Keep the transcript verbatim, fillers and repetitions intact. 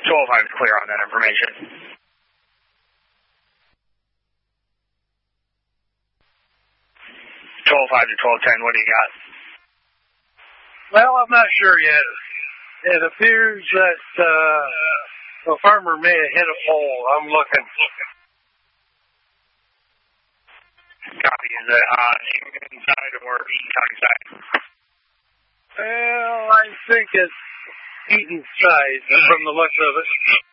twelve five is clear on that information. twelve five to twelve ten, what do you got? Well, I'm not sure yet. It appears that uh, the farmer may have hit a pole. I'm looking. Copy. Is it on Eaton side or Eaton County side? Well, I think it's Eaton side from the looks of it.